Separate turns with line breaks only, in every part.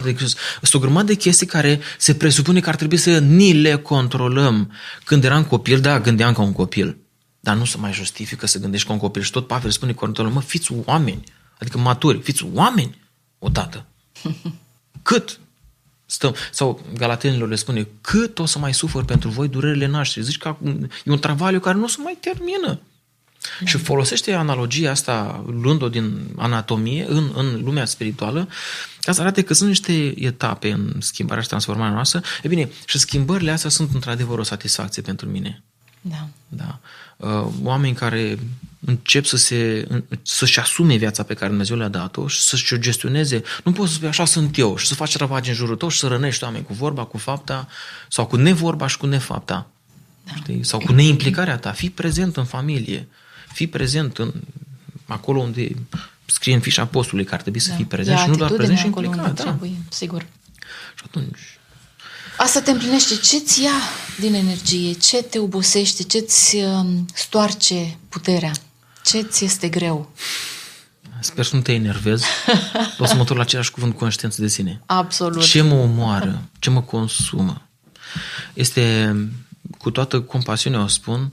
de Hristos. Sunt o grămadă de chestii care se presupune că ar trebui să ni le controlăm. Când eram copil, da, gândeam ca un copil. Dar nu se mai justifică să gândești ca un copil. Și tot Pavel spune controlăm, mă, fiți oameni. Adică maturi, fiți oameni odată. Cât? Sau Galatenilor le spune, cât o să mai sufăr pentru voi durerile noastre? Zici că e un travaliu care nu se mai termină. Și folosește analogia asta, luând-o din anatomie, în lumea spirituală, ca să arate că sunt niște etape în schimbarea și transformarea noastră. E bine, și schimbările astea sunt într-adevăr o satisfacție pentru mine. Da. Oameni care încep să-și asume viața pe care Dumnezeu le-a dat-o și să-și o gestioneze. Nu poți să spui așa sunt eu și să faci ravagi în jurul tău și să rănești oameni cu vorba, cu fapta, sau cu nevorba și cu nefapta. Da. Știi? Sau cu neimplicarea ta. Fii prezent în familie. Fii prezent acolo unde scrie în fișa postului că ar trebui să fii prezent și nu doar prezent și implicat.
Trebuie, sigur.
Și atunci...
Asta te împlinește. Ce-ți ia din energie? Ce te obosește? Ce-ți stoarce puterea? Ce-ți este greu?
Sper să nu te enervezi. O să mă întorc la același cuvânt, conștiință de sine.
Absolut.
Ce mă omoară? Ce mă consumă? Este, cu toată compasiunea o spun,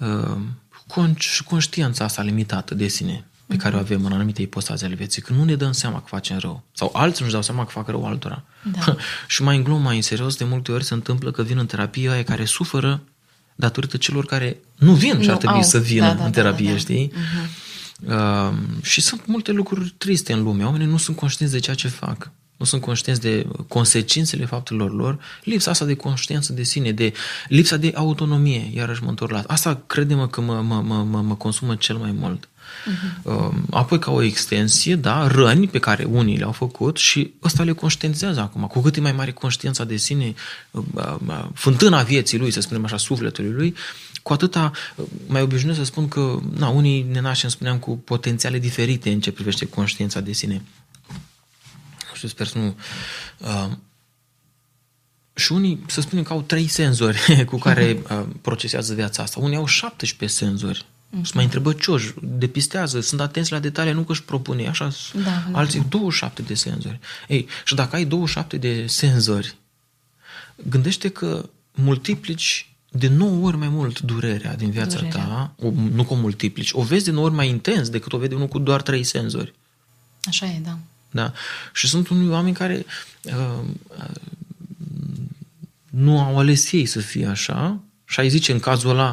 și conștiința asta limitată de sine pe care o avem în anumite ipostaze ale vieții, că nu ne dăm seama că facem rău. Sau alții nu-și dau seama că fac rău altora.
Da.
Și mai în glumă, mai în serios, de multe ori se întâmplă că vin în terapie aia care suferă datorită celor care nu vin și ar trebui să vină în terapie, știi? Și sunt multe lucruri triste în lume. Oamenii nu sunt conștienți de ceea ce fac. Nu sunt conștienți de consecințele faptelor lor, lipsa asta de conștiință de sine, de lipsa de autonomie, iarăși mă întorc la asta, crede-mă că mă consumă cel mai mult. Apoi ca o extensie, da, răni pe care unii le-au făcut și ăsta le conștientizează acum. Cu cât e mai mare conștiința de sine, fântâna vieții lui, să spunem așa, sufletului lui, cu atâta mai obișnuiesc să spun că unii ne naștem, spuneam, cu potențiale diferite în ce privește conștiința de sine. Sper să nu... și unii, să spunem că au 3 senzori cu care procesează viața asta. Unii au 17 senzori. Și mai întrebă cioș, depistează, sunt atenți la detalii, nu că își propune, așa, alții 27 de senzori. Ei, și dacă ai 27 de senzori, gândește că multiplici de 9 ori mai mult durerea din viața ta, nu că o multiplici, o vezi de 9 ori mai intens decât o vede unul cu doar 3 senzori.
Așa e, da.
Da. Și sunt unii oameni care nu au ales ei să fie așa și ai zice în cazul ăla,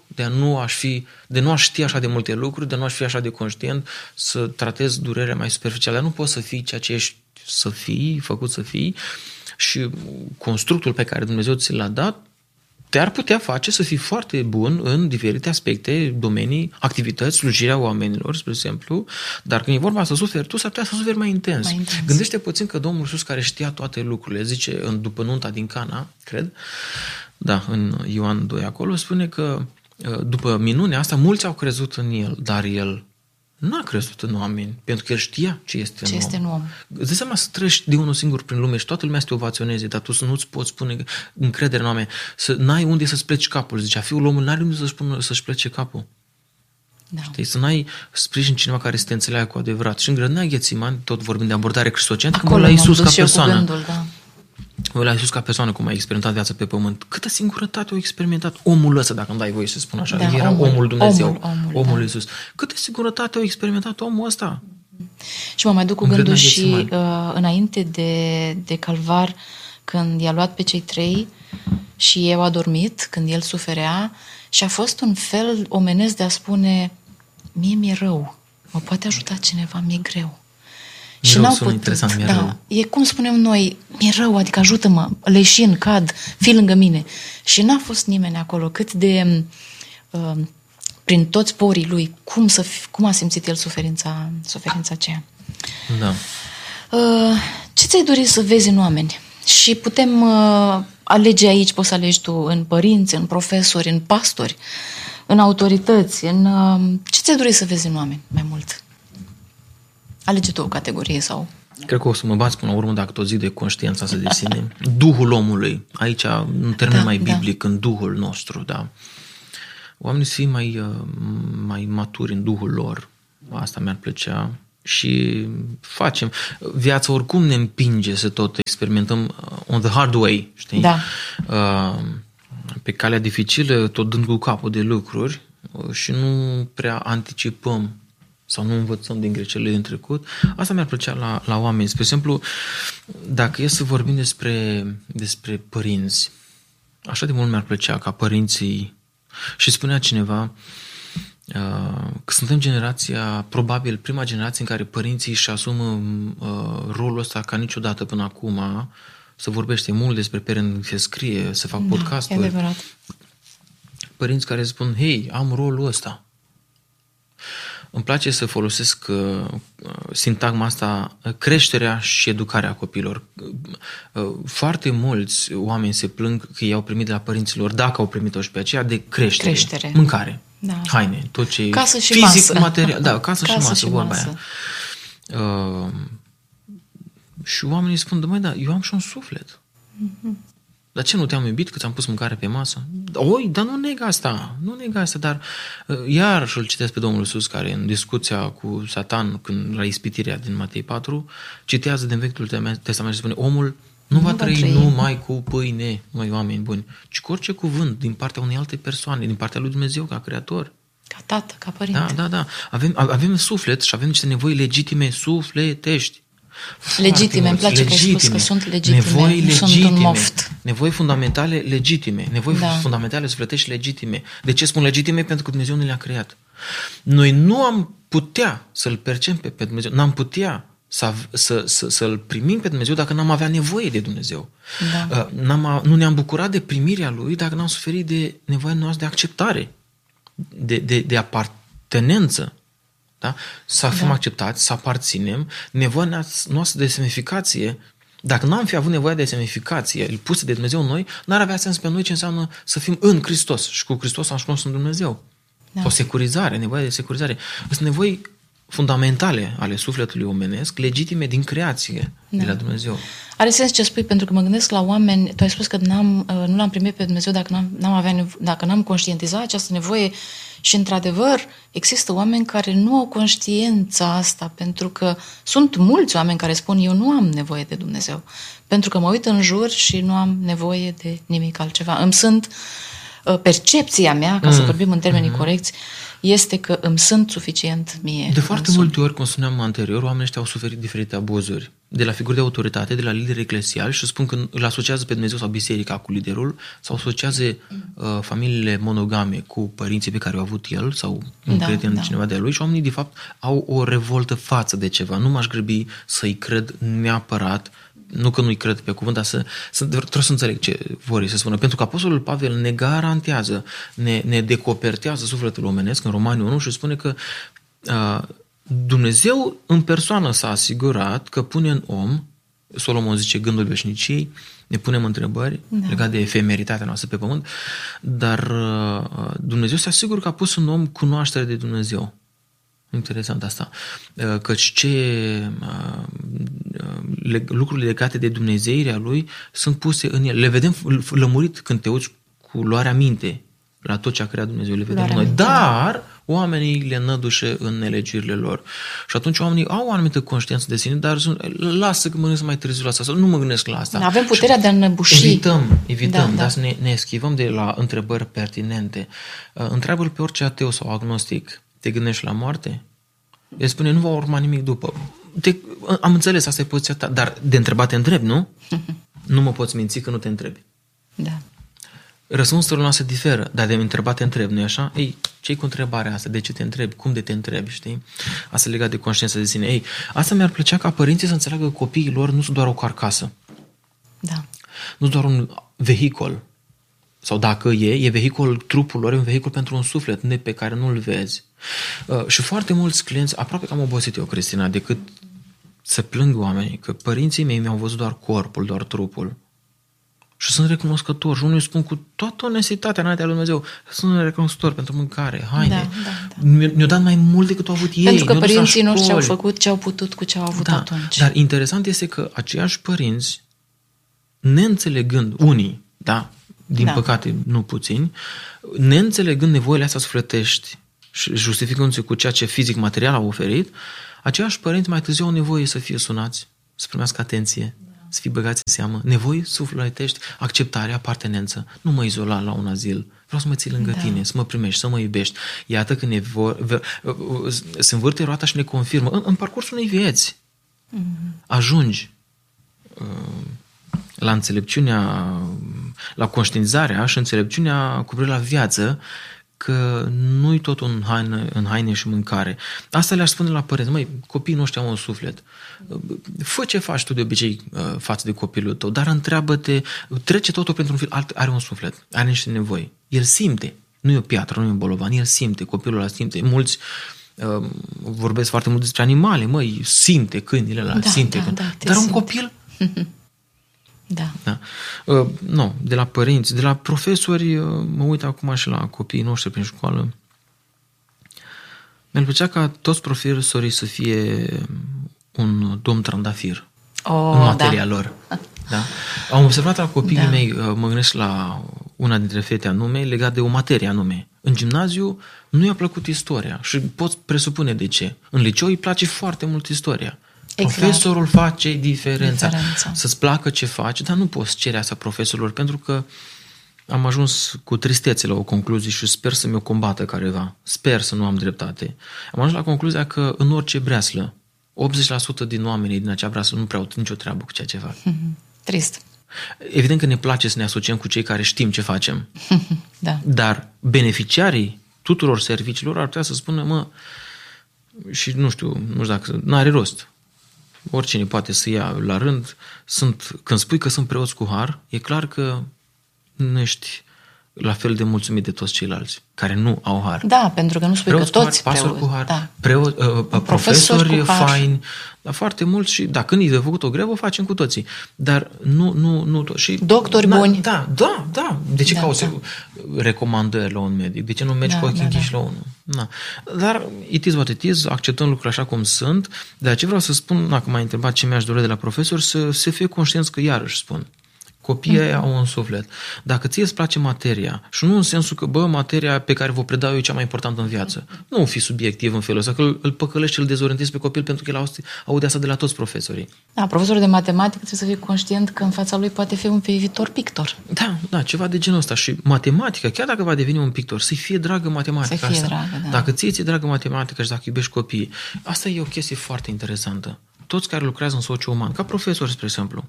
de nu aș ști așa de multe lucruri, de nu aș fi așa de conștient, să tratez durerea mai superficială. Nu poți să fii ceea ce ești să fii, făcut să fii, și constructul pe care Dumnezeu ți l-a dat te-ar putea face să fii foarte bun în diferite aspecte, domenii, activități, slujirea oamenilor, spre exemplu, dar când e vorba să suferi tu, s-ar putea să suferi mai intens. Gândește puțin că Domnul Iisus, care știa toate lucrurile, zice după nunta din Cana, cred, da, în Ioan 2 acolo, spune că după minunea asta, mulți au crezut în El, dar El nu a crezut în oameni, pentru că El știa ce este în om. Îți dai seama să treci de unul singur prin lume și toată lumea să te ovaționeze, dar tu să nu-ți poți pune încredere în oameni, să n-ai unde să-ți pleci capul. Zicea, fiul omului n-are unde să-și plece capul. Da. Știi? Să n-ai sprijin cineva care să te înțeleagă cu adevărat. Și în grădina Ghețimani, tot vorbind de abordare cristocentrică, mă la Iisus ca persoană. Mă la Iisus ca persoană, cum a experimentat viața pe pământ. Câtă singurătate a experimentat omul ăsta, dacă îmi dai voie să spun așa. Da, era omul Dumnezeu, omul Iisus. Câtă singurătate a experimentat omul ăsta?
Și mă mai duc cu gândul și înainte de Calvar, când i-a luat pe cei 3 și ei au adormit, când el suferea, și a fost un fel omenesc de a spune, mie mi-e rău, mă poate ajuta cineva, mi-e greu. Și n-au putut. Da, e cum spunem noi, mi-e rău, adică ajută-mă, leșin, cad, fii lângă mine. Și n-a fost nimeni acolo, cât de prin toți porii lui, cum a simțit el suferința aceea.
Da.
Ce ți-ai dorit să vezi în oameni? Și putem alege aici, poți să alegi tu în părinți, în profesori, în pastori, în autorități, ce ți-ai dorit să vezi în oameni mai mult? Alege tu o categorie sau...
Cred că o să mă bați până la urmă dacă tot zic de conștiința asta de sine. Duhul omului. Aici, în termen mai biblic, în Duhul nostru, da. Oamenii să fie mai maturi în Duhul lor. Asta mi-ar plăcea. și facem. Viața oricum ne împinge să tot experimentăm on the hard way, știi?
Da.
Pe calea dificilă, tot dând cu capul de lucruri și nu prea anticipăm sau nu învățăm din greșelile din trecut. Asta mi-ar plăcea la oameni. Spre exemplu, dacă e să vorbim despre părinți, așa de mult mi-ar plăcea ca părinții, și spunea cineva că suntem generația, probabil prima generație în care părinții își asumă rolul ăsta ca niciodată până acum. Se vorbește mult despre parenting, se scrie, se fac podcasturi.
E adevărat.
Părinți care spun, hei, am rolul ăsta. Îmi place să folosesc sintagma asta, creșterea și educarea copilor. Foarte mulți oameni se plâng că i-au primit de la părinților, dacă au primit-o și pe aceea, de creștere. Mâncare, haine, tot ce
casă și
fizic,
masă.
material. Da, casă și masă, vorba aia. Și oamenii spun, măi, da, eu am și un suflet. Dar ce, nu te-am iubit că ți-am pus mâncare pe masă? Dar nu neg asta, dar iar îl citesc pe Domnul Iisus, care în discuția cu Satan, când la ispitirea din Matei 4, citează din Vechiul Testament și spune, omul nu va trăi numai cu pâine, măi, oameni buni, ci cu orice cuvânt din partea unei alte persoane, din partea lui Dumnezeu ca creator.
Ca tată, ca părinte.
Da. Avem suflet și avem niște nevoi legitime sufletești.
Legitime, îmi place că ai spus că sunt legitime,
nevoi
nu
legitime,
sunt un moft.
Nevoi fundamentale legitime, nevoi fundamentale sufletești legitime. De ce spun legitime? Pentru că Dumnezeu ne le-a creat. Noi nu am putea să-L percepem pe Dumnezeu, n-am putea să-L primim pe Dumnezeu dacă n-am avea nevoie de Dumnezeu. Da. Nu ne-am bucurat de primirea Lui dacă n-am suferit de nevoia noastră de acceptare, de apartenență. Da? Să fim acceptați, să aparținem, nevoia noastră de semnificație. Dacă n-am fi avut nevoie de semnificație pusă de Dumnezeu în noi, n-ar avea sens pe noi ce înseamnă să fim în Hristos. Și cu Hristos am cunoscut în Dumnezeu. Da. O securizare, nevoie de securizare. Sunt nevoi fundamentale ale sufletului omenesc, legitime din creație de la Dumnezeu.
Are sens ce spui, pentru că mă gândesc la oameni, tu ai spus că nu l-am primit pe Dumnezeu dacă n-am conștientizat această nevoie și, într-adevăr, există oameni care nu au conștiința asta, pentru că sunt mulți oameni care spun, eu nu am nevoie de Dumnezeu, pentru că mă uit în jur și nu am nevoie de nimic altceva. Percepția mea, ca să vorbim în termenii corecți, este că îmi sunt suficient mie.
De foarte multe ori, cum spuneam anterior, oamenii ăștia au suferit diferite abuzuri de la figuri de autoritate, de la lideri eclesiali și spun că îl asociază pe Dumnezeu sau biserica cu liderul sau asociază familiile monogame cu părinții pe care au avut el sau un prieten cineva de-a lui și oamenii, de fapt, au o revoltă față de ceva. Nu m-aș grăbi să-i cred neapărat, nu că nu-i cred pe cuvânt, dar trebuie să înțeleg ce vor să spună. Pentru că Apostolul Pavel ne garantează, ne decopertează sufletul omenesc în Romani 1 și spune că Dumnezeu în persoană s-a asigurat că pune în om, Solomon zice gândul veșniciei, ne punem întrebări legate de efemeritatea noastră pe pământ, dar Dumnezeu se asigură că a pus în om cunoaștere de Dumnezeu. Interesant asta. Căci lucrurile legate de dumnezeirea lui sunt puse în el. Le vedem lămurit când te uiți cu luarea minte la tot ce a creat Dumnezeu. Le vedem noi. Dar oamenii le nădușe în nelegiurile lor. Și atunci oamenii au o anumită conștiință de sine, dar lasă că mă gândesc mai târziu la asta. Nu mă gândesc la asta.
Avem puterea de a înăbuși.
Evităm, dar să ne eschivăm de la întrebări pertinente. Întreabă-l pe orice ateu sau agnostic. Te gândești la moarte? El spune, nu va urma nimic după. Am înțeles, asta e poziția ta, dar de întrebat te întrebi, nu? Nu mă poți minți că nu te întrebi.
Da.
Răspunsul noastră diferă, dar de întrebat te întrebi, nu-i așa? Ei, ce-i cu întrebarea asta? De ce te întrebi? Cum de te întrebi, știi? Asta legat de conștiința de sine. Ei, asta mi-ar plăcea ca părinții să înțeleagă că copiii lor nu sunt doar o carcasă.
Da.
Nu sunt doar un vehicol. Sau dacă e vehicul, trupul lor e un vehicul pentru un suflet pe care nu-l vezi. Și foarte mulți clienți, aproape că am obosit eu, Cristina, decât să plâng oamenii, că părinții mei mi-au văzut doar corpul, doar trupul. Și sunt recunoscători. Și unii spun cu toată onestitatea înaintea lui Dumnezeu, sunt recunoscători pentru mâncare, haine. Da. Mi-au dat mai mult decât au avut ei.
Pentru că părinții noștri au făcut ce au putut cu ce au avut atunci.
Dar interesant este că aceiași părinți, neînțelegând unii, din păcate nu puțini, neînțelegând nevoile astea sufletești și justificându-se cu ceea ce fizic material au oferit, Aceiași părinți mai târziu au nevoie să fie sunați, să primească atenție, să fie băgați în seamă. Nevoi sufletești, acceptare, apartenență. Nu mă izola la un azil. Vreau să mă ții lângă tine, să mă primești, să mă iubești. Iată că se învârte roata și ne confirmă. În parcursul unei vieți ajungi la înțelepciunea, la conștientizarea și înțelepciunea cu privire la viață, că nu-i tot în haine și mâncare. Asta le-aș spune la părinți. Măi, copiii noștri au un suflet. Fă ce faci tu de obicei față de copilul tău, dar întreabă-te, trece totul printr-un fil, are un suflet, are niște nevoi. El simte. Nu e o piatră, nu e un bolovan, el simte, copilul ăla simte. Mulți vorbesc foarte mult despre animale, măi, simte câinile ăla, simte. Dar un copil...
Da.
Nu, de la părinți, de la profesori, mă uit acum și la copiii noștri prin școală. Mi-ar plăcea ca toți profesorii să fie un domn trandafir în materia lor. Da? Am observat la copiii mei, mă gândesc la una dintre fete anume, legat de o materie anume. În gimnaziu nu i-a plăcut istoria și poți presupune de ce. În liceu îi place foarte mult istoria. Exact. Profesorul face diferența. Să-ți placă ce faci, dar nu poți cere asta profesorilor, pentru că am ajuns cu tristețe la o concluzie și sper să mi-o combată careva. Sper să nu am dreptate. Am ajuns la concluzia că în orice breaslă, 80% din oamenii din acea breaslă nu prea au nicio treabă cu ceea ce fac.
Trist.
Evident că ne place să ne asociem cu cei care știm ce facem.
Da.
Dar beneficiarii tuturor serviciilor ar putea să spună, și nu știu dacă n-are rost. Oricine poate să ia la rând. Când spui că sunt preoți cu har, e clar că nu ești la fel de mulțumit de toți ceilalți care nu au har.
Da, pentru că nu spui preoți că toți
cu har, pastori cu har, profesori faini, dar foarte mulți și când e de făcut o grevă, o facem cu toții. Dar nu toți. Și
doctori buni.
Da. De ce cauți recomandări la un medic? De ce nu mergi cu ochii închiși la unul? Na. Dar it is what it is, acceptăm lucrurile așa cum sunt. De aceea vreau să spun, dacă m-ai întrebat ce mi-aș dori de la profesor, să fie conștienți că iarăși spun. Copiii au un suflet. Dacă ție îți place materia, și nu în sensul că, materia pe care vă predau eu e cea mai importantă în viață, nu fi subiectiv în felul ăsta, că îl păcălești și îl dezorientezi pe copil pentru că el aude asta de la toți profesorii. Da,
profesorul de matematică trebuie să fie conștient că în fața lui poate fi un viitor pictor.
Da, ceva de genul ăsta. Și matematica, chiar dacă va deveni un pictor, să-i fie dragă matematica asta.
Dragă, da.
Dacă ție dragă matematica și dacă iubești copiii, asta e o chestie foarte interesantă. Toți care lucrează în socio uman, ca profesori, spre exemplu,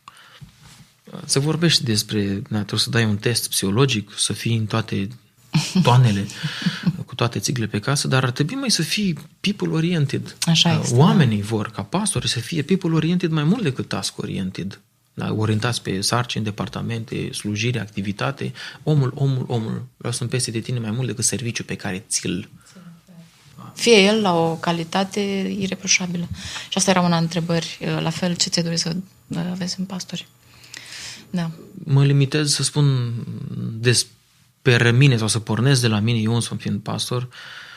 se vorbește despre, trebuie să dai un test psihologic, să fii în toate toanele, cu toate țigle pe casă, dar ar trebui mai să fii people-oriented.
Așa este.
Oamenii vor ca pastori să fie people-oriented mai mult decât task-oriented. Da? Orientați pe sarcini, departamente, slujire, activitate. Omul. Vreau să peste de tine mai mult decât serviciul pe care ți-l...
Fie el la o calitate ireproșabilă. Și asta era una întrebări. La fel, ce ți-ai dori să vezi în pastori? Da.
Mă limitez să spun despre mine sau să pornesc de la mine, eu însumi fiind pastor.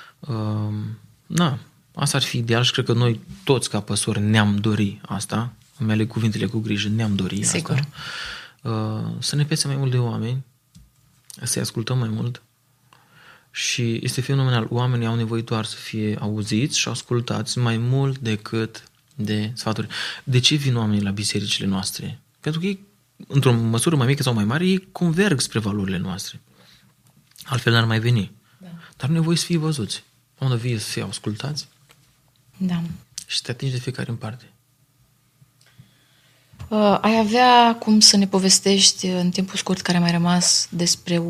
Asta ar fi ideal și cred că noi toți ca păstori ne-am dori asta. Îmi aleg cuvintele cu grijă, ne-am dori asta. Să ne pese mai mult de oameni, să-i ascultăm mai mult și este fenomenal. Oamenii au nevoie doar să fie auziți și ascultați mai mult decât de sfaturi. De ce vin oamenii la bisericile noastre? Pentru că ei, într-o măsură mai mică sau mai mare, ei converg spre valorile noastre. Altfel n-ar mai veni. Da. Dar nu e nevoie să fie văzuți. Au nevoie să fie ascultați.
Da.
Și să te atingi de fiecare în parte.
Ai avea cum să ne povestești în timpul scurt care a mai rămas despre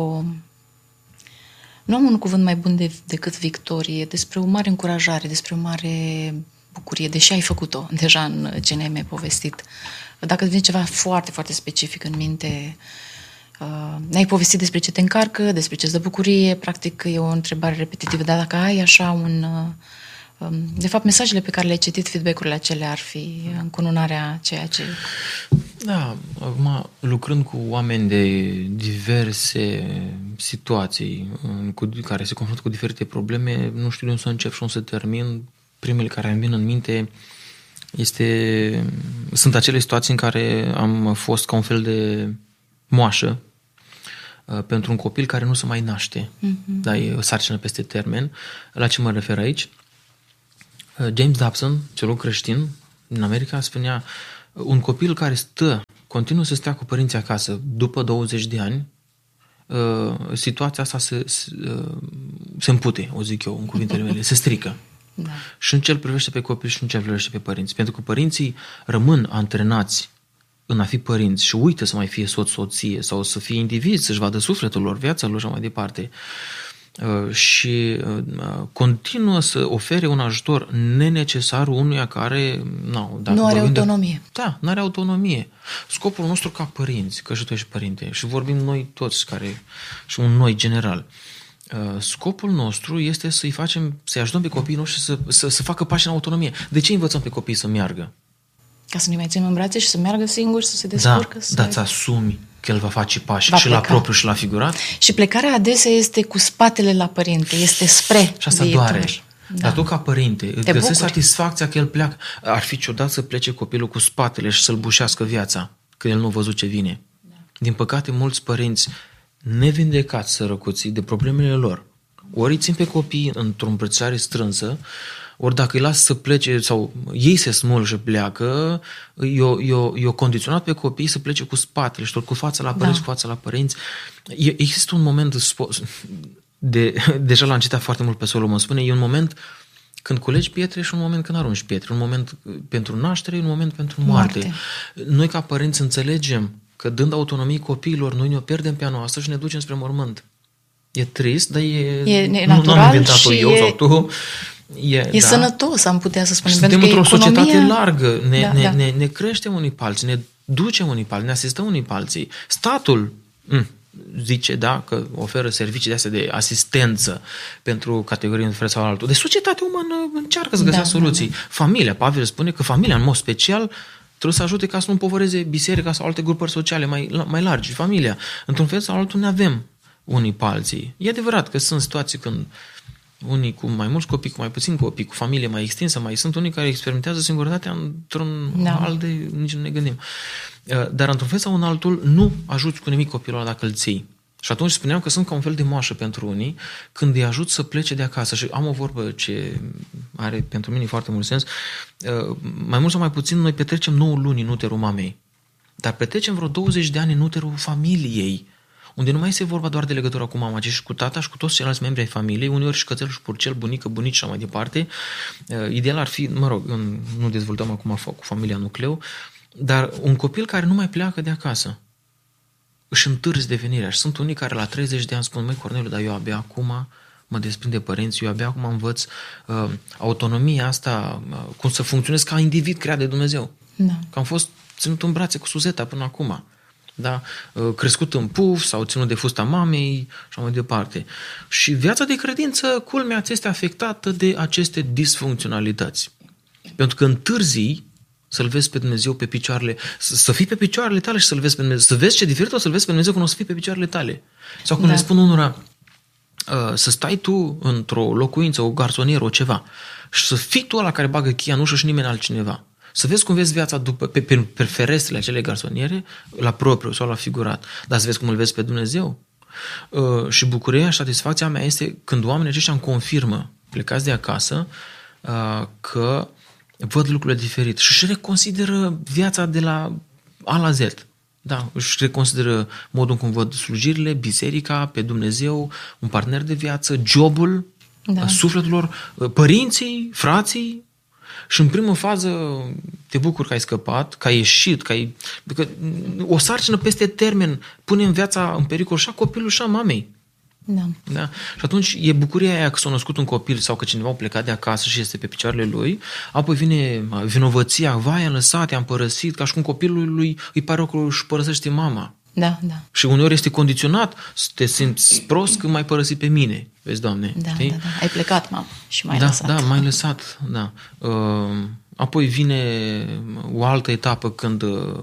nu am un cuvânt mai bun decât victorie, despre o mare încurajare, despre o mare bucurie, deși ai făcut-o deja în ce ne-ai mai povestit. Dacă îți vine ceva foarte, foarte specific în minte, ne-ai povestit despre ce te încarcă, despre ce îți dă bucurie, practic e o întrebare repetitivă, dar dacă ai așa de fapt, mesajele pe care le-ai citit, feedback-urile acelea ar fi încununarea ceea ce...
Da, acum lucrând cu oameni de diverse situații care se confruntă cu diferite probleme, nu știu de unde să încep și unde să termin. Primele care îmi vin în minte sunt acele situații în care am fost ca un fel de moașă pentru un copil care nu se mai naște. Da, e o sarcină peste termen. La ce mă refer aici? James Dobson, teolog creștin din America, spunea: un copil care continuă să stea cu părinții acasă după 20 de ani, situația asta se împute, o zic eu în cuvintele mele, se strică.
Da.
Și în ce îl privește pe copil și în ce îl privește pe părinți. Pentru că părinții rămân antrenați în a fi părinți și uită să mai fie soție sau să fie indivizi, să-și vadă sufletul lor, viața lor și mai departe. Și continuă să ofere un ajutor nenecesar unuia care
nu are autonomie.
Da, nu are autonomie. Scopul nostru ca părinți, că și tu ești părinte, și vorbim noi toți și un noi general, scopul nostru este să-i ajutăm pe copiii noștri să facă pași în autonomie. De ce învățăm pe copii să meargă?
Ca să ne mai ținem în brațe și să meargă singuri, să se descurcă.
Da, îți asumi că el va face pași și la propriu și la figurat.
Și plecarea adesea este cu spatele la părinte, este spre
și asta
viitor.
Doare. Da. Dar tu ca părinte îți găsești satisfacția că el pleacă. Ar fi ciudat să plece copilul cu spatele și să-l bușească viața, că el nu a văzut ce vine. Da. Din păcate, mulți părinți nevindecați, sărăcuții, de problemele lor, ori îi țin pe copii într-o îmbrățișare strânsă, ori dacă îi las să plece sau ei se smulg și pleacă, eu condiționat pe copii să plece cu spatele și tot cu fața la părinți, cu fața la părinți. Există un moment, deja l-am citat foarte mult pe Solomon, spune, e un moment când culegi pietre și un moment când arunci pietre, un moment pentru naștere, un moment pentru moarte. Noi ca părinți înțelegem că dând autonomie copiilor, noi ne-o pierdem pe a noastră și ne ducem spre mormânt. E trist, dar
e natural.
Nu am inventat-o eu sau tu.
E sănătos, am putea să spunem.
Suntem într-o societate largă, ne creștem unii pe alții, ne ducem unii pe alții, ne asistăm unii pe alții. Statul zice, că oferă servicii de astea de asistență pentru categorii în fel sau altul. De societatea umană încearcă să găsească soluții. Familia, Pavel spune că familia, în mod special, trebuie să ajute ca să nu împovăreze biserica sau alte grupări sociale mai largi. Familia, într-un fel sau altul, ne avem unii pe alții. E adevărat că sunt situații când unii cu mai mulți copii, cu mai puțini copii, cu familie mai extinsă, mai sunt unii care experimentează singurătatea într-un hal de nici nu ne gândim. Dar într-un fel sau în altul nu ajuți cu nimic copilul ăla dacă îl ții. Și atunci spuneam că sunt ca un fel de moașă pentru unii când îi ajut să plece de acasă. Și am o vorbă ce are pentru mine foarte mult sens. Mai mult sau mai puțin noi petrecem 9 luni în uterul mamei. Dar petrecem vreo 20 de ani în uterul familiei, unde nu mai este vorba doar de legătura cu mama, ci și cu tata și cu toți ceilalți membri ai familiei, uneori și cățel și purcel, bunică, bunici și așa mai departe. Ideal ar fi, nu dezvoltăm acum cu familia nucleu, dar un copil care nu mai pleacă de acasă își întârzi devenirea. Și sunt unii care la 30 de ani spun: măi, Corneliu, dar eu abia acum mă desprind de părinți, eu abia acum învăț autonomia asta, cum să funcționez ca individ creat de Dumnezeu.
Da.
Că am fost ținut în brațe cu Suzeta până acum. Da? Crescut în puf sau ținut de fusta mamei și mai departe. Și viața de credință, culmea, ți este afectată de aceste disfuncționalități. Pentru că întârzii să-L vezi pe Dumnezeu pe picioarele, să fii pe picioarele tale și să-L vezi pe Dumnezeu. Să vezi ce diferit o să-L vezi pe Dumnezeu când o să fii pe picioarele tale. Sau când le spun unora să stai tu într-o locuință, o garsonieră, o ceva, și să fii tu ăla care bagă cheia în ușă și nimeni altcineva. Să vezi cum vezi viața pe ferestrele acelei garsoniere, la propriu sau la figurat. Dar să vezi cum îl vezi pe Dumnezeu. Și bucuria și satisfacția mea este când oamenii aceștia îmi confirmă, plecați de acasă, că văd lucrurile diferit și își reconsideră viața de la A la Z. Da, își reconsideră modul cum văd slujirile, biserica, pe Dumnezeu, un partener de viață, jobul, sufletul lor, părinții, frații. Și în primă fază te bucuri că ai scăpat, că ai ieșit, că o sarcină peste termen pune în viața în pericol și a copilului și a mamei. Da? Și atunci e bucuria aia că s-a născut un copil sau că cineva a plecat de acasă și este pe picioarele lui, apoi vine vinovăția, vai, am lăsat, am părăsit, ca și cum copilul lui îi pare că își părăsește mama.
Da.
Și uneori este condiționat să te simți prost că m-ai părăsit pe mine. Vezi, Doamne?
Da. Ai plecat, mamă, și m-ai lăsat.
Da, m-ai lăsat, da. Apoi vine o altă etapă când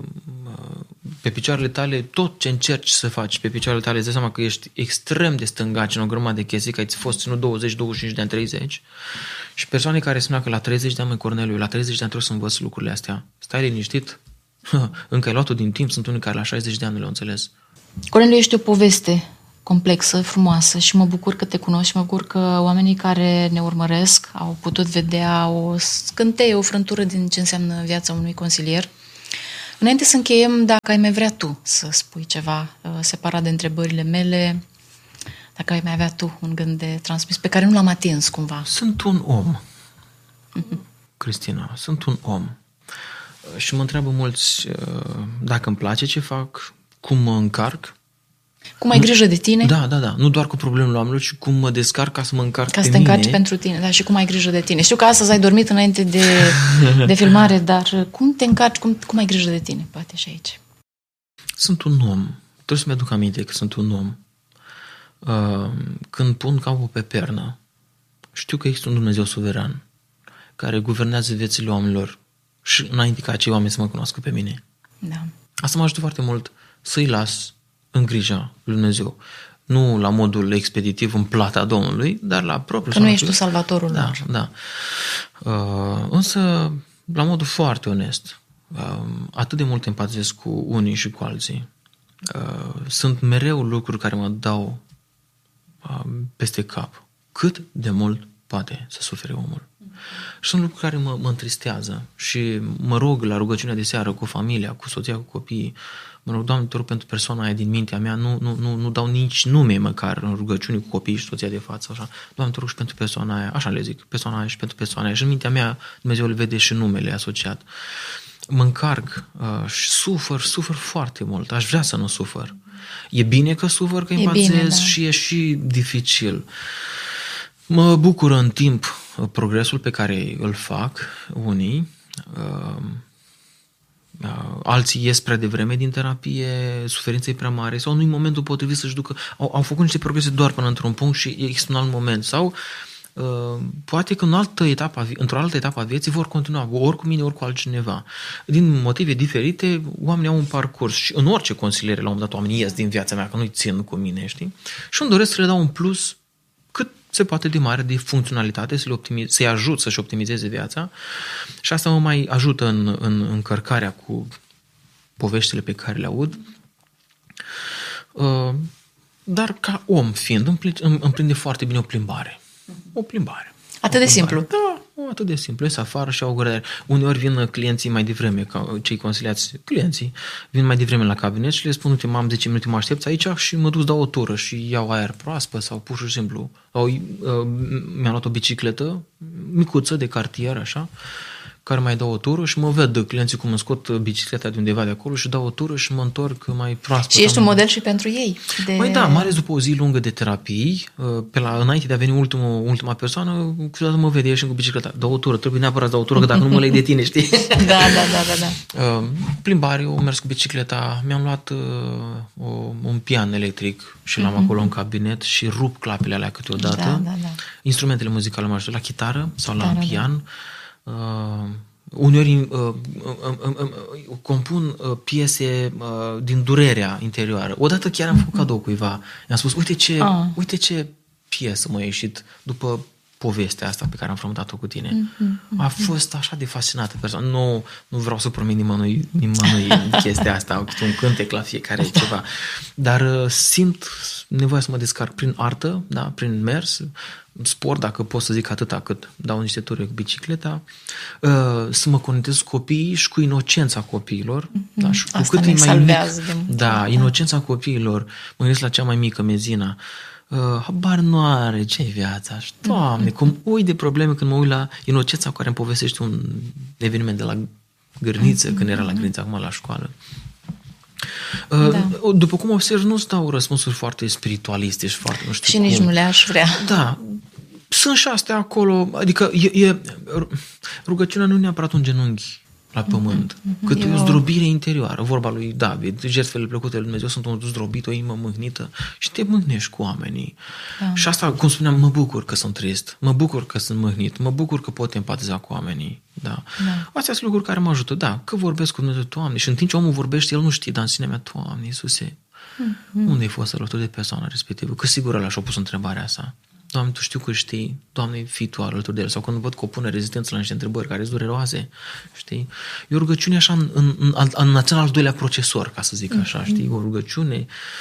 pe picioarele tale, tot ce încerci să faci pe picioarele tale, îți dai seama că ești extrem de stângaci în o grămadă de chestii, că ai fost ținut 20, 25 de ani, 30. Și persoane care spunea că la 30 de ani, măi, Corneliu, la 30 de ani trebuie să învăț lucrurile astea. Stai liniștit, încă ai luat-o din timp, sunt unii care la 60 de ani nu le-au înțeles.
Corneliu, ești o poveste complexă, frumoasă și mă bucur că te cunosc și mă bucur că oamenii care ne urmăresc au putut vedea o scânteie, o frântură din ce înseamnă viața unui consilier. Înainte să încheiem, dacă ai mai vrea tu să spui ceva separat de întrebările mele, dacă ai mai avea tu un gând de transmis pe care nu l-am atins cumva.
Sunt un om, Cristina, sunt un om. Și mă întreabă mulți dacă îmi place ce fac, cum mă încarc.
Cum ai grijă de tine?
Da. Nu doar cu problemele oamenilor, ci cum mă descarc ca să mă încarc pe mine.
Ca să te încarci pentru tine, da, și cum ai grijă de tine. Știu că astăzi ai dormit înainte de filmare, dar cum te încarci, cum ai grijă de tine, poate și aici.
Sunt un om. Trebuie să-mi aduc aminte că sunt un om. Când pun capul pe pernă, știu că există un Dumnezeu suveran care guvernează viețile oamenilor și înainte ca acei oameni să mă cunoască pe mine.
Da.
Asta mă ajută foarte mult să-i las în grija lui Dumnezeu. Nu la modul expeditiv în plata Domnului, dar la propriul.
Că nu ești tu salvatorul lor.
Da. Însă, la modul foarte onest, atât de mult empatizez cu unii și cu alții. Sunt mereu lucruri care mă dau peste cap. Cât de mult poate să sufere omul. Și sunt lucruri care mă întristează și mă rog la rugăciunea de seară cu familia, cu soția, cu copiii. Mă rog, Doamne, te rog pentru persoana aia din mintea mea, nu dau nici nume măcar în rugăciuni cu copiii și soția de față. Așa. Doamne, te rog și pentru persoana aia, așa le zic, persoana aia și pentru persoana aia. Și în mintea mea Dumnezeu îl vede și numele asociat. Mă încarc și sufăr foarte mult. Aș vrea să nu sufăr. E bine că sufăr, că empatizez și e și dificil. Mă bucură în timp progresul pe care îl fac unii. Alții ies prea devreme din terapie, suferința e prea mare sau nu-i momentul potrivit să-și ducă. Au făcut niște progrese doar până într-un punct și există un alt moment. Sau poate că într-o altă etapă a vieții vor continua, ori cu mine, ori cu altcineva. Din motive diferite, oamenii au un parcurs și în orice consiliere, la un moment dat, oamenii ies din viața mea, că nu-i țin cu mine, știi? Și îmi doresc să le dau un plus cât se poate de mare de funcționalitate, să-i ajut să-și optimizeze viața și asta mă mai ajută în încărcarea cu poveștile pe care le aud. Dar ca om fiind, îmi prinde foarte bine o plimbare.
Atât de simplu.
Da, atât de simplu. Ies afară și au o gură de aer. Uneori vin clienții mai devreme, cei consiliați, clienții, vin mai devreme la cabinet și le spun, uite, am 10 minute, mă aștepți aici și mă duc, dau o tură și iau aer proaspăt sau pur și simplu. Mi-am luat o bicicletă micuță de cartier, așa, care mai dau o tură și mă ved clienții cum îmi scot bicicleta de undeva de acolo și dau o tură și mă întorc mai proaspăt.
Și ești un model și pentru ei.
Mai da, mai ales după o zi lungă de terapii, înainte de a veni ultima persoană, câteodată mă vede ieșind cu bicicleta. Dau o tură, trebuie neapărat să dau o tură, că dacă nu mă leg de tine, știi?
Da.
Plimbare, eu mers cu bicicleta, mi-am luat un pian electric și l-am acolo în cabinet și rup clapele alea câteodată.
Da.
Instrumentele muzicale mă ajută la chitară sau la pian. Uneori compun piese din durerea interioară. Odată chiar am făcut cadou cuiva. I-am spus, uite ce piesă m-a ieșit după povestea asta pe care am frământat-o cu tine. A fost așa de fascinată persoană. Nu vreau să promit nimănui chestia asta, un cântec la fiecare ceva. Dar simt nevoia să mă descarc prin artă, da, prin mers, sport, dacă pot să zic atâta cât dau niște ture cu bicicleta, să mă conectez cu copiii și cu inocența copiilor. Da, și cu
asta
cât
ne
e mai
salvează
mic,
de mult.
da, inocența copiilor. Mă gândesc la cea mai mică, Mezina. Habar nu are, ce-i viața? Și, Doamne, cum ui de probleme când mă uit la inocența cu care îmi povestește un eveniment de la grădiniță, când era la grădiniță, acum la școală. După cum observ, nu-ți dau răspunsuri foarte spiritualiste și foarte nu știu
și
cum.
nici nu le-aș vrea.
Da, sunt și astea acolo, adică rugăciunea nu e neapărat un genunchi la pământ, cât e o zdrobire interioară. Vorba lui David, jertfele plăcute lui Dumnezeu sunt un zdrobit, o inimă mâhnită și te mâhnești cu oamenii. Da. Și asta, cum spuneam, mă bucur că sunt trist, mă bucur că sunt mâhnit, mă bucur că pot empatiza cu oamenii. Da. Astea sunt lucruri care mă ajută, da, că vorbesc cu Dumnezeu, Doamne, și în timp ce omul vorbește, el nu știe, dar în sinea mea, Doamne, Iisuse, unde ai fost alături de persoana respectivă? Că sigur ăla și-a pus întrebarea asta. Doamne, Tu știu că știi, Doamne, fii Tu alături de el. Sau când văd că o pune rezistență la niște întrebări care sunt dureroase, știi? E o rugăciune așa în al doilea procesor, ca să zic așa, știi? O rugăciune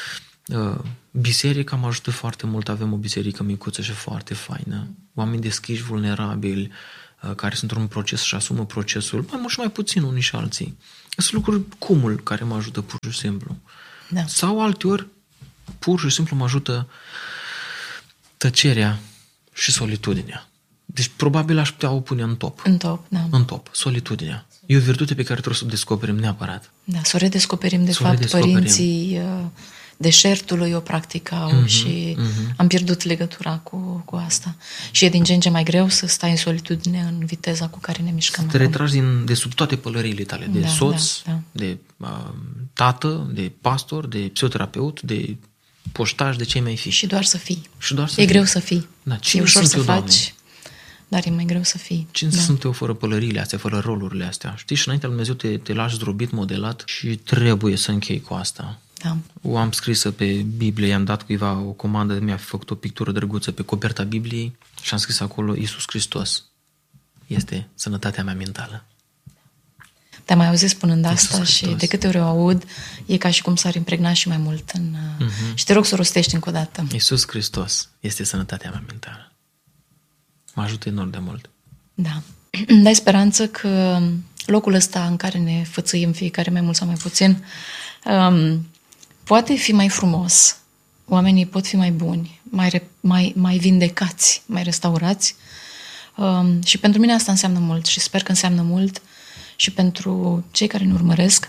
Biserica mă ajută foarte mult, avem o biserică micuță și foarte faină, oameni deschiși, vulnerabili, care sunt într-un proces și asumă procesul, mai mult și mai puțin unii și alții. Sunt lucruri cumul care mă ajută pur și simplu.
Da.
Sau alteori, pur și simplu mă ajută tăcerea și solitudinea. Deci probabil aș putea o pune în top.
În top, da.
În top, solitudinea. E o virtute pe care trebuie să o descoperim neapărat.
Da, să o redescoperim, părinții deșertului o practicau și am pierdut legătura cu asta. Și e din ce în ce mai greu să stai în solitudine în viteza cu care ne mișcăm.
Te retragi de sub toate pălăriile tale, de soț, de tată, de pastor, de psihoterapeut, de poștaș, de ce mai fi.
Și doar să fii.
E
greu să fii.
Da,
e ușor să faci, dar e mai greu să fii.
Cine sunt eu fără pălăriile astea, fără rolurile astea? Știi, și înainte lui Dumnezeu te lași zdrobit, modelat și trebuie să închei cu asta.
Da.
O am scrisă pe Biblie, i-am dat cuiva o comandă, mi-a făcut o pictură drăguță pe coperta Bibliei și am scris acolo: Iisus Hristos este sănătatea mea mentală.
Te-am mai auzit spunând asta și de câte ori o aud, e ca și cum s-ar impregna și mai mult în... Și te rog să o rostești încă o dată.
Iisus Hristos este sănătatea mea mentală. Mă ajută enorm de mult.
Da. Dai speranță că locul ăsta în care ne fățâim fiecare mai mult sau mai puțin poate fi mai frumos. Oamenii pot fi mai buni, mai vindecați, mai restaurați. Și pentru mine asta înseamnă mult și sper că înseamnă mult și pentru cei care ne urmăresc.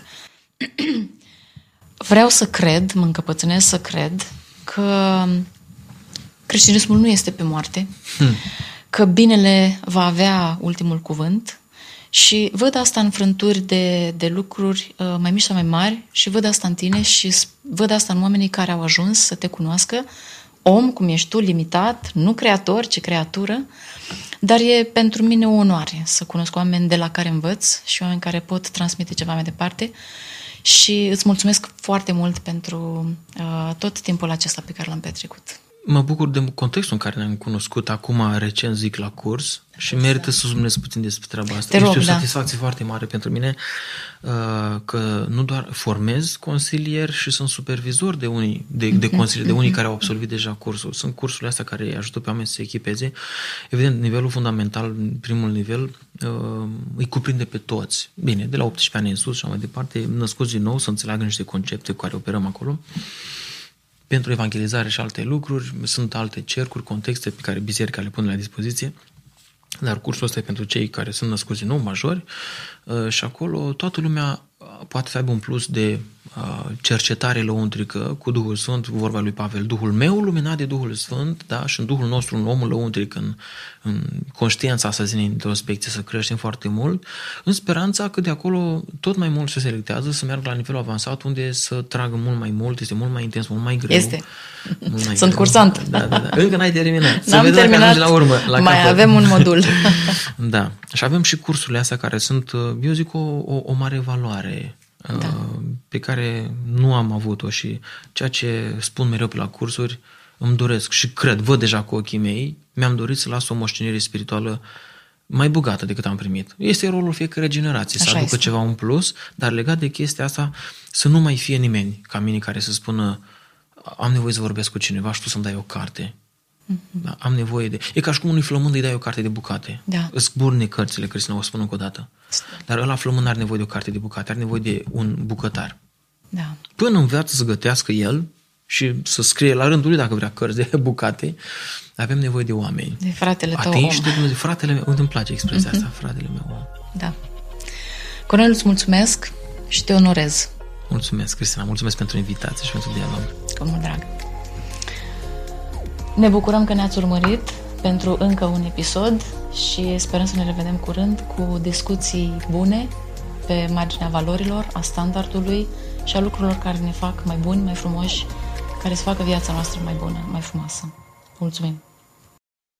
Vreau să cred, mă încăpățânez să cred că creștinismul nu este pe moarte, că binele va avea ultimul cuvânt și văd asta în frânturi de lucruri mai mici sau mai mari și văd asta în tine și văd asta în oamenii care au ajuns să te cunoască, om cum ești tu, limitat, nu creator, ci creatură, dar e pentru mine o onoare să cunosc oameni de la care învăț și oameni care pot transmite ceva mai departe și îți mulțumesc foarte mult pentru tot timpul acesta pe care l-am petrecut.
Mă bucur de contextul în care ne-am cunoscut acum, recent zic, la curs și merită să zumnesc puțin despre treaba asta. Este o satisfacție foarte mare pentru mine că nu doar formez consilieri și sunt supervizor de unii consilieri, de unii care au absolvit deja cursul. Sunt cursurile astea care îi ajută pe oameni să se echipeze. Evident, nivelul fundamental, primul nivel, îi cuprinde pe toți. Bine, de la 18 ani în sus și mai departe, născuți din nou, să înțeleagă niște concepte cu care operăm acolo. Pentru evangelizare și alte lucruri, sunt alte cercuri, contexte pe care biserica le pune la dispoziție, dar cursul ăsta e pentru cei care sunt născuți din nou, majori, și acolo toată lumea poate să aibă un plus de cercetare lăuntrică cu Duhul Sfânt, vorba lui Pavel, Duhul meu luminat de Duhul Sfânt, da? Și în Duhul nostru, în omul lăuntric, în conștiința asta din introspecție să creștem foarte mult, în speranța că de acolo tot mai mult se selectează, să meargă la nivelul avansat, unde să tragă mult mai mult, este mult mai intens, mult mai greu.
Este. Sunt cursant.
Da. Încă n-ai terminat.
N-am terminat.
La urmă, la
mai capăt. Avem un modul.
Da. Și avem și cursurile astea care sunt, eu zic, o mare valoare. Pe care nu am avut-o și ceea ce spun mereu pe la cursuri îmi doresc și cred, văd deja cu ochii mei, mi-am dorit să las o moștenire spirituală mai bogată decât am primit. Este rolul fiecare generație să aducă ceva în plus, dar legat de chestia asta să nu mai fie nimeni ca mine care să spună am nevoie să vorbesc cu cineva și tu să-mi dai o carte. Da, am nevoie de... E ca și cum unui flămând îi dai o carte de bucate.
Da.
Îți burne cărțile, Cristina, o spun încă o dată. Dar ăla flămând are nevoie de o carte de bucate, are nevoie de un bucătar.
Da.
Până înveață să gătească el și să scrie la rândul lui dacă vrea cărți de bucate, avem nevoie de oameni.
De fratele tău
om. De fratele meu, îmi place expresia asta, fratele meu om.
Da. Cornel, îți mulțumesc și te onorez.
Mulțumesc, Cristina, mulțumesc pentru invitație și pentru dialog.
Cu mult drag. Ne bucurăm că ne-ați urmărit pentru încă un episod și sperăm să ne revedem curând cu discuții bune pe marginea valorilor, a standardului și a lucrurilor care ne fac mai buni, mai frumoși, care să facă viața noastră mai bună, mai frumoasă. Mulțumim!